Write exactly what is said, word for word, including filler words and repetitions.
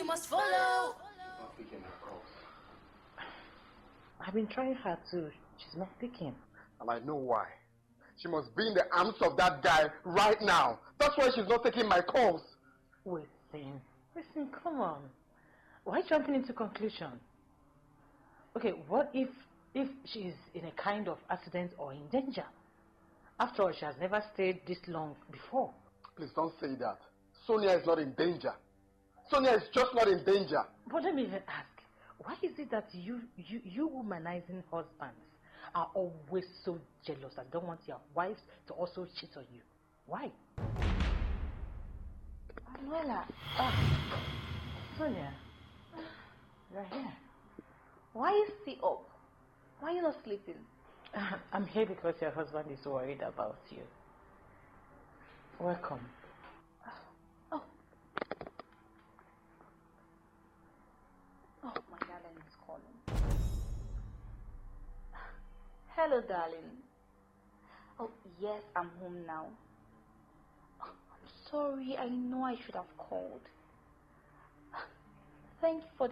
must follow. She's not picking her calls. I've been trying her too. She's not picking. And I know why. She must be in the arms of that guy right now. That's why she's not taking my calls. Wait, Listen, listen, come on. Why jumping into conclusion? Okay, what if if she's in a kind of accident or in danger? After all, she has never stayed this long before. Please don't say that. Sonia is not in danger. Sonia is just not in danger. But let me even ask, why is it that you, you, you womanizing husbands are always so jealous and don't want your wives to also cheat on you? Why? Manuela. Ah, Sonia, you're here. Why is he up? Why are you not sleeping? I'm here because your husband is worried about you. Welcome. Oh. Oh, my darling is calling. Hello, darling. Oh, yes, I'm home now. Oh, I'm sorry. I know I should have called. Thank you for